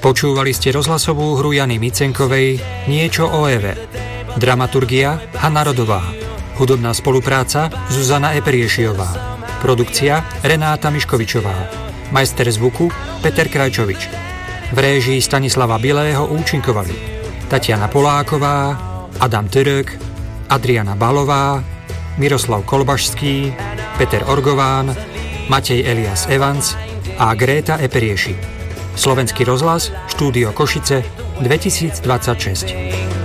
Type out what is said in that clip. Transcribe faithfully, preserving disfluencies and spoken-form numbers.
Počúvali ste rozhlasovú hru Jany Micenkovej Niečo o Eve. Dramaturgia Hanna Rodová. Hudobná spolupráca Zuzana Eperiešiová. Produkcia Renáta Miškovičová. Majster zvuku Peter Krajčovič. V réžii Stanislava Bilého účinkovali Tatiana Poláková, Adam Török, Adriana Balová, Miroslav Kolbašský, Peter Orgován, Matej Elias Evans a Gréta Eperieši. Slovenský rozhlas, štúdio Košice, dvetisícdvadsaťšesť.